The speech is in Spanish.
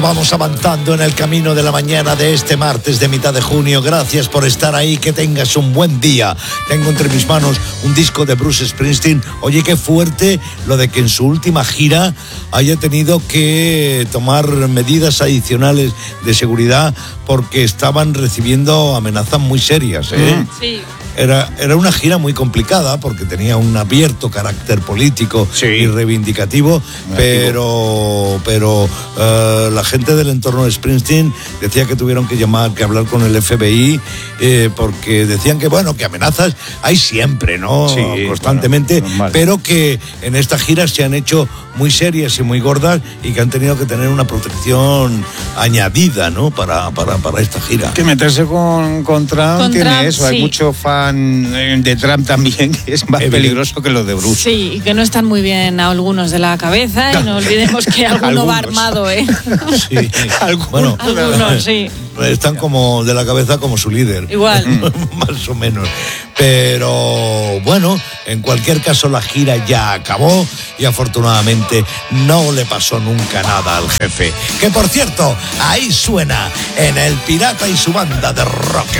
Vamos avanzando en el camino de la mañana de este martes de mitad de junio. Gracias por estar ahí, que tengas un buen día. Tengo entre mis manos un disco de Bruce Springsteen. Oye, qué fuerte lo de que en su última gira haya tenido que tomar medidas adicionales de seguridad porque estaban recibiendo amenazas muy serias, ¿eh? Sí. Era una gira muy complicada porque tenía un abierto carácter político y reivindicativo, pero la gente del entorno de Springsteen decía que tuvieron que hablar con el FBI porque decían que que amenazas hay siempre, ¿no? Sí, constantemente, pero que en esta gira se han hecho muy serias y muy gordas y que han tenido que tener una protección añadida, ¿no? Para esta gira. Que meterse con Trump tiene eso, sí. Hay mucho fan de Trump también, que es más peligroso que los de Bruce. Sí, y que no están muy bien algunos de la cabeza, y no olvidemos que alguno va armado, ¿eh? Sí, algunos, sí. Están como de la cabeza como su líder. Igual. Más o menos. Pero bueno, en cualquier caso la gira ya acabó y afortunadamente no le pasó nunca nada al jefe. Que por cierto, ahí suena en El Pirata y su banda de rock